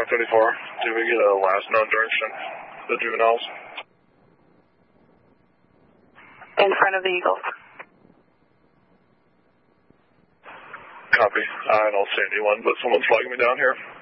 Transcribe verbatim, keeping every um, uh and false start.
five thirty-four. Did we get a last known direction? The juveniles? In front of the Eagles. Copy. I don't see anyone, but someone's flagging me down here.